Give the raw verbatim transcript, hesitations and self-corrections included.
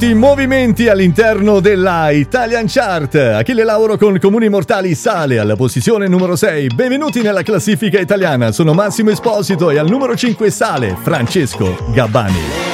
I movimenti all'interno della Italian Chart. Achille Lauro con Comuni Mortali sale alla posizione numero sei. Benvenuti nella classifica italiana. Sono Massimo Esposito e al numero cinque sale Francesco Gabbani.